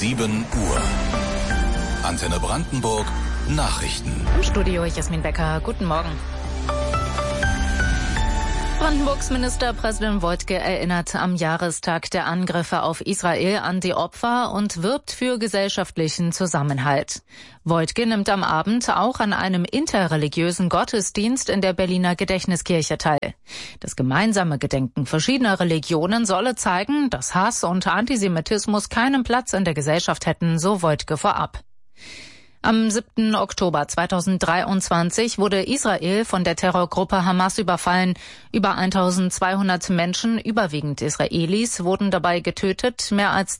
7 Uhr. Antenne Brandenburg, Nachrichten. Im Studio Jasmin Becker, guten Morgen. Brandenburgs Ministerpräsident Woidke erinnert am Jahrestag der Angriffe auf Israel an die Opfer und wirbt für gesellschaftlichen Zusammenhalt. Woidke nimmt am Abend auch an einem interreligiösen Gottesdienst in der Berliner Gedächtniskirche teil. Das gemeinsame Gedenken verschiedener Religionen solle zeigen, dass Hass und Antisemitismus keinen Platz in der Gesellschaft hätten, so Woidke vorab. Am 7. Oktober 2023 wurde Israel von der Terrorgruppe Hamas überfallen. Über 1200 Menschen, überwiegend Israelis, wurden dabei getötet, mehr als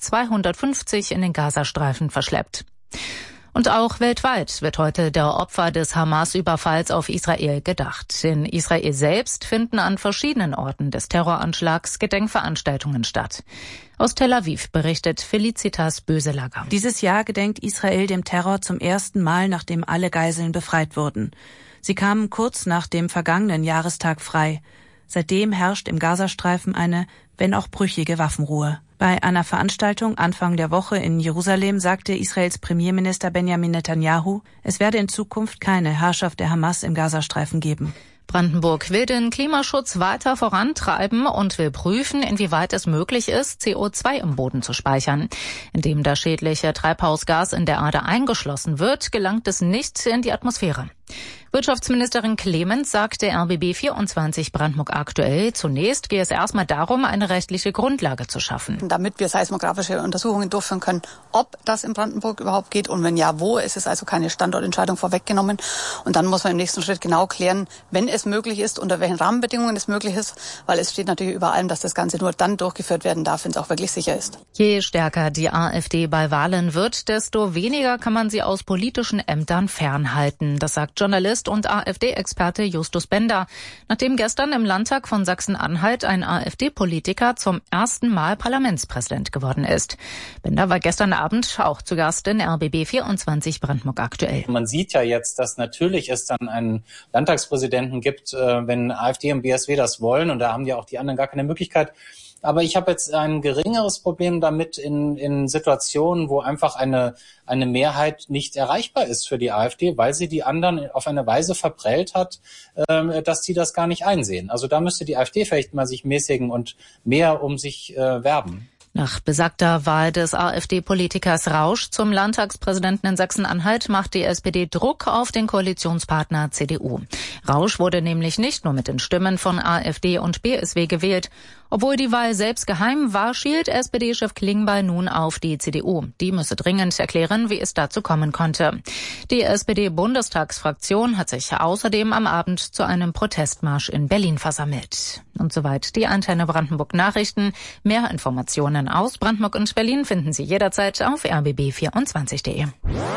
250 in den Gazastreifen verschleppt. Und auch weltweit wird heute der Opfer des Hamas-Überfalls auf Israel gedacht. In Israel selbst finden an verschiedenen Orten des Terroranschlags Gedenkveranstaltungen statt. Aus Tel Aviv berichtet Felicitas Böselager. Dieses Jahr gedenkt Israel dem Terror zum ersten Mal, nachdem alle Geiseln befreit wurden. Sie kamen kurz nach dem vergangenen Jahrestag frei. Seitdem herrscht im Gazastreifen eine, wenn auch brüchige Waffenruhe. Bei einer Veranstaltung Anfang der Woche in Jerusalem sagte Israels Premierminister Benjamin Netanyahu, es werde in Zukunft keine Herrschaft der Hamas im Gazastreifen geben. Brandenburg will den Klimaschutz weiter vorantreiben und will prüfen, inwieweit es möglich ist, CO2 im Boden zu speichern. Indem das schädliche Treibhausgas in der Erde eingeschlossen wird, gelangt es nicht in die Atmosphäre. Wirtschaftsministerin Clemens sagte RBB 24 Brandenburg aktuell, zunächst gehe es erstmal darum, eine rechtliche Grundlage zu schaffen. Damit wir seismografische Untersuchungen durchführen können, ob das in Brandenburg überhaupt geht und wenn ja, wo. Es ist also keine Standortentscheidung vorweggenommen. Und dann muss man im nächsten Schritt genau klären, wenn es möglich ist, unter welchen Rahmenbedingungen es möglich ist, weil es steht natürlich über allem, dass das Ganze nur dann durchgeführt werden darf, wenn es auch wirklich sicher ist. Je stärker die AfD bei Wahlen wird, desto weniger kann man sie aus politischen Ämtern fernhalten. Das sagt Journalist und AfD-Experte Justus Bender, nachdem gestern im Landtag von Sachsen-Anhalt ein AfD-Politiker zum ersten Mal Parlamentspräsident geworden ist. Bender war gestern Abend auch zu Gast in RBB 24 Brandenburg aktuell. Man sieht ja jetzt, dass natürlich es dann einen Landtagspräsidenten gibt, wenn AfD und BSW das wollen, und da haben ja auch die anderen gar keine Möglichkeit. Aber ich habe jetzt ein geringeres Problem damit in Situationen, wo einfach eine Mehrheit nicht erreichbar ist für die AfD, weil sie die anderen auf eine Weise verprellt hat, dass die das gar nicht einsehen. Also da müsste die AfD vielleicht mal sich mäßigen und mehr um sich werben. Nach besagter Wahl des AfD-Politikers Rausch zum Landtagspräsidenten in Sachsen-Anhalt macht die SPD Druck auf den Koalitionspartner CDU. Rausch wurde nämlich nicht nur mit den Stimmen von AfD und BSW gewählt. Obwohl die Wahl selbst geheim war, schielt SPD-Chef Klingbeil nun auf die CDU. Die müsse dringend erklären, wie es dazu kommen konnte. Die SPD-Bundestagsfraktion hat sich außerdem am Abend zu einem Protestmarsch in Berlin versammelt. Und soweit die Antenne Brandenburg Nachrichten. Mehr Informationen aus Brandenburg und Berlin finden Sie jederzeit auf rbb24.de.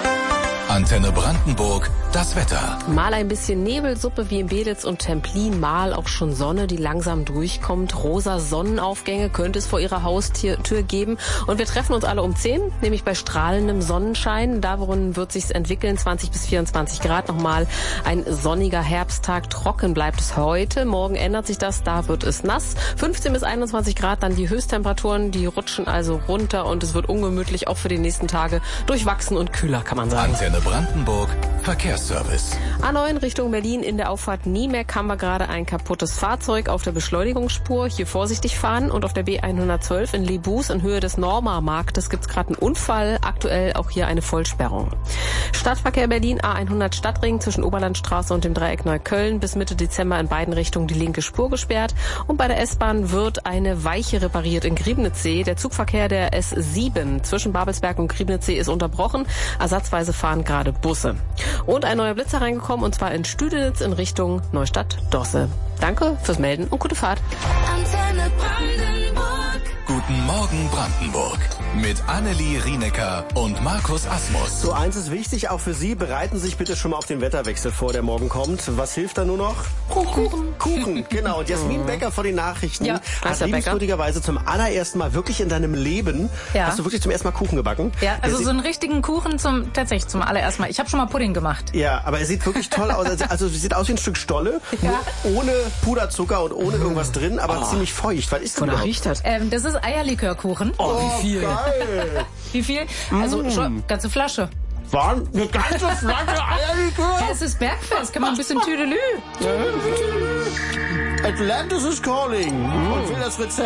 Antenne Brandenburg, das Wetter. Mal ein bisschen Nebelsuppe wie in Beditz und Templin, mal auch schon Sonne, die langsam durchkommt. Rosa Sonnenaufgänge könnte es vor Ihrer Haustür geben. Und wir treffen uns alle um 10, nämlich bei strahlendem Sonnenschein. Darin wird sich's entwickeln, 20 bis 24 Grad nochmal. Ein sonniger Herbsttag, trocken bleibt es heute. Morgen ändert sich das, da wird es nass. 15 bis 21 Grad dann die Höchsttemperaturen, die rutschen also runter und es wird ungemütlich, auch für die nächsten Tage durchwachsen und kühler, kann man sagen. Antenne Brandenburg, Verkehrsservice. A9 Richtung Berlin in der Auffahrt Niemeck haben wir gerade ein kaputtes Fahrzeug auf der Beschleunigungsspur. Hier vorsichtig fahren. Und auf der B112 in Lebus in Höhe des Norma-Marktes gibt es gerade einen Unfall. Aktuell auch hier eine Vollsperrung. Stadtverkehr Berlin A100 Stadtring zwischen Oberlandstraße und dem Dreieck Neukölln. Bis Mitte Dezember in beiden Richtungen die linke Spur gesperrt. Und bei der S-Bahn wird eine Weiche repariert in Griebnitzsee. Der Zugverkehr der S7 zwischen Babelsberg und Griebnitzsee ist unterbrochen. Ersatzweise fahren gerade Busse. Und ein neuer Blitzer reingekommen, und zwar in Stüdenitz in Richtung Neustadt-Dosse. Danke fürs Melden und gute Fahrt. Antenne Brandenburg. Guten Morgen Brandenburg. Mit Annelie Rienecker und Markus Asmus. So, eins ist wichtig, auch für Sie. Bereiten Sie sich bitte schon mal auf den Wetterwechsel vor, der morgen kommt. Was hilft da nur noch? Kuchen, genau. Und Jasmin Becker vor den Nachrichten. Ja, hat liebenswürdigerweise zum allerersten Mal wirklich in deinem Leben, hast du wirklich zum ersten Mal Kuchen gebacken? Ja, also so einen richtigen Kuchen tatsächlich zum allerersten Mal. Ich habe schon mal Pudding gemacht. Ja, aber er sieht wirklich toll aus. Also sieht aus wie ein Stück Stolle, nur ohne Puderzucker und ohne irgendwas drin, aber ziemlich feucht. Was ist denn Wonach riecht das? Das ist Eierlikörkuchen. Oh, wie viel. Geil. Wie viel? Also schon ganze Flasche. Waren eine ganze Flasche Eierlikör? Ja, es ist Bergfest, kann man ein bisschen Tüdelü. Atlantis is calling. Und will das Rezept.